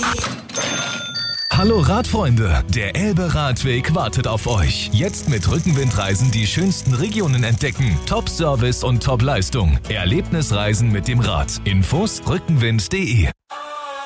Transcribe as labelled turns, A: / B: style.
A: Hallo Radfreunde, der Elbe-Radweg wartet auf euch. Jetzt mit Rückenwindreisen die schönsten Regionen entdecken. Top-Service und Top-Leistung. Erlebnisreisen mit dem Rad. Infos rückenwind.de